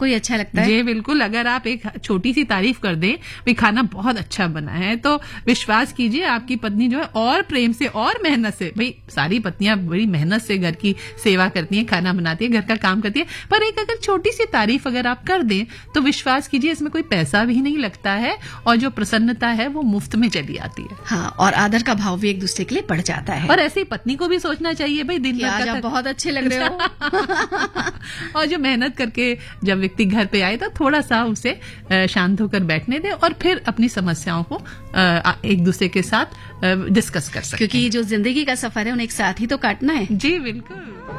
ही अच्छा लगता है। जी बिल्कुल, अगर आप एक छोटी सी तारीफ कर दें, भाई खाना बहुत अच्छा बना है, तो विश्वास कीजिए आपकी पत्नी जो है और प्रेम से और मेहनत से, भाई सारी पत्नियां बड़ी मेहनत से घर की सेवा करती हैं, खाना बनाती है, घर का काम करती है, पर एक अगर छोटी सी तारीफ अगर आप कर दें तो विश्वास कीजिए इसमें कोई पैसा भी नहीं लगता है और जो प्रसन्नता है वो मुफ्त में चली आती है। हाँ, और आदर का भाव भी एक दूसरे के लिए बढ़ जाता है। और ऐसे ही पत्नी को भी सोचना चाहिए भाई दिन भर आज आप बहुत अच्छे लग रहे हो। और जो मेहनत करके जब व्यक्ति घर पे आए तो थोड़ा सा उसे शांत होकर बैठने दे और फिर अपनी समस्याओं को एक दूसरे के साथ डिस्कस कर सकते हैं, क्योंकि जो जिंदगी का सफर है उन्हें एक साथ ही तो काटना है। जी बिल्कुल।